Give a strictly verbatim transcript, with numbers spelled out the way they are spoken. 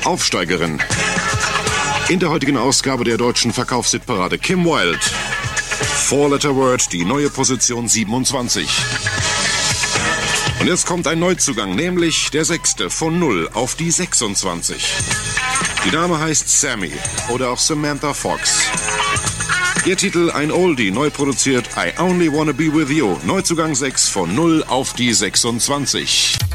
Aufsteigerin. In der heutigen Ausgabe der deutschen Verkaufshitparade Kim Wilde. Four-Letter Word, die neue Position siebenundzwanzig. Und jetzt kommt ein Neuzugang, nämlich der sechste von null auf die sechsundzwanzig. Die Dame heißt Sammy oder auch Samantha Fox. Ihr Titel ein Oldie, neu produziert I Only Wanna Be With You. Neuzugang sechs von null auf die sechsundzwanzig.